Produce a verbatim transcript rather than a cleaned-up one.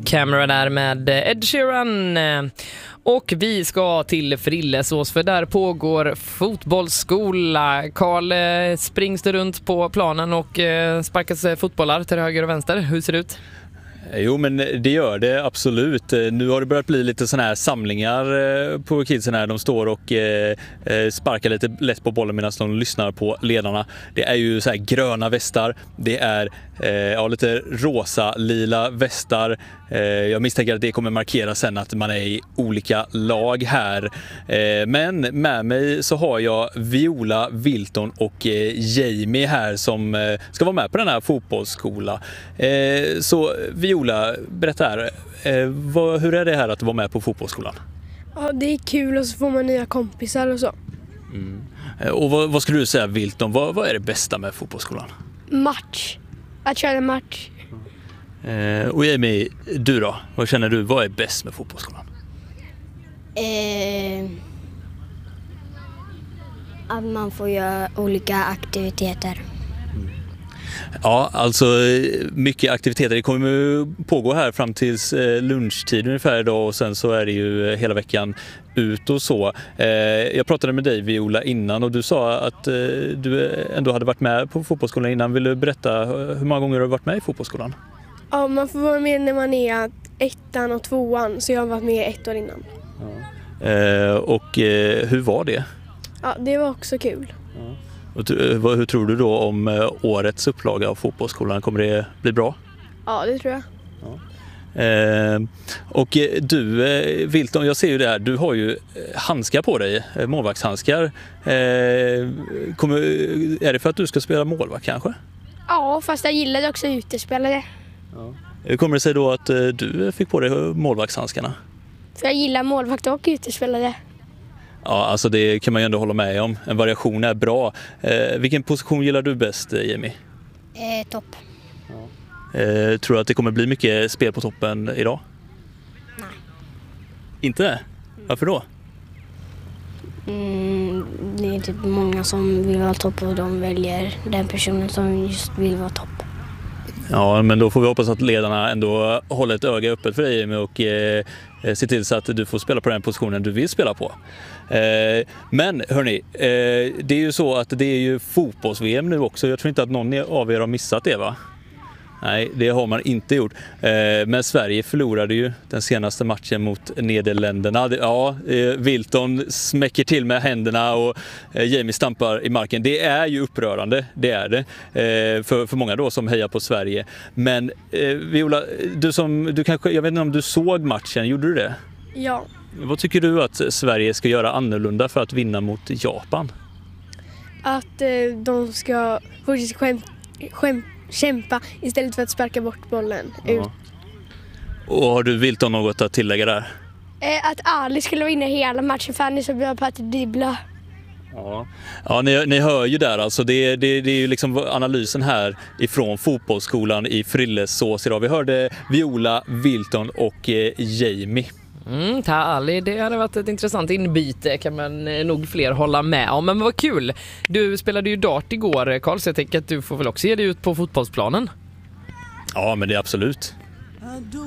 Camera där med Ed Sheeran. Och vi ska till Frillesås för där pågår fotbollsskola. Karl, springs det runt på planen och sparkas fotbollar till höger och vänster? Hur ser det ut? Jo, men det gör det absolut. Nu har det börjat bli lite såna här samlingar på kidsen här. De står och sparkar lite lätt på bollen medan de lyssnar på ledarna. Det är ju så här gröna västar. Det är ja, lite rosa, lila västar. Jag misstänker att det kommer markera sen att man är i olika lag här. Men med mig så har jag Viola, Wilton och Jamie här som ska vara med på den här fotbollsskola. Så Viola, berätta här. Hur är det här att vara med på fotbollsskolan? Ja, det är kul och så får man nya kompisar och så. Mm. Och vad, vad skulle du säga, Wilton? Vad, vad är det bästa med fotbollsskolan? Match. Att köra match. Eh, och Jamie, du då? Vad känner du? Vad är bäst med fotbollsskolan? Eh, att man får göra olika aktiviteter. Ja, alltså mycket aktiviteter. Det kommer pågå här fram tills lunchtid ungefär idag och sen så är det ju hela veckan ut och så. Jag pratade med dig, Viola, innan och du sa att du ändå hade varit med på fotbollsskolan innan. Vill du berätta hur många gånger du har varit med i fotbollsskolan? Ja, man får vara med när man är ettan och tvåan, så jag har varit med ett år innan. Ja. Och hur var det? Ja, det var också kul. Ja. Och hur tror du då om årets upplaga av fotbollsskolan? Kommer det bli bra? Ja, det tror jag. Ja. Eh, och du, Wilton, jag ser ju det här. Du har ju handskar på dig, målvaktshandskar. Eh, kommer, är det för att du ska spela målvakt kanske? Ja, fast jag gillade också utespelare. Ja. Hur kommer det sig då att du fick på dig målvaktshandskarna? För jag gillar målvakt och utespelare. Ja, alltså det kan man ju ändå hålla med om. En variation är bra. Eh, vilken position gillar du bäst, Jamie? Eh, topp. Ja. Eh, tror du att det kommer bli mycket spel på toppen idag? Nej. Inte? Varför då? Mm, det är typ många som vill vara topp och de väljer den personen som just vill vara topp. Ja, men då får vi hoppas att ledarna ändå håller ett öga öppet för dig och eh, ser till så att du får spela på den positionen du vill spela på. Eh, men hörni, eh, det är ju så att det är ju fotbolls-V M nu också. Jag tror inte att någon av er har missat det, va? Nej, det har man inte gjort. Eh, men Sverige förlorade ju den senaste matchen mot Nederländerna. Ja, eh, Wilton smäcker till med händerna och eh, Jamie stampar i marken. Det är ju upprörande, det är det. Eh, för, för många då som hejar på Sverige. Men eh, Viola, du som, du kanske, jag vet inte om du såg matchen, gjorde du det? Ja. Vad tycker du att Sverige ska göra annorlunda för att vinna mot Japan? Att eh, de ska fortsätta skäm, skäm, kämpa istället för att sparka bort bollen Ja. ut. Och har du Wilton något att tillägga där? Eh, att Ali skulle vinna hela matchen för han är så bra på att dribbla. Ja, ja ni, ni hör ju där alltså. Det, det, det är ju liksom analysen här ifrån fotbollsskolan i Frillesås idag. Vi hörde Viola, Wilton och eh, Jamie. Mm, ta Ali, det hade varit ett intressant inbyte, kan man nog fler hålla med om. Men vad kul, du spelade ju dart igår, Karl, så jag tänker att du får väl också ge dig ut på fotbollsplanen. Ja, men det är absolut.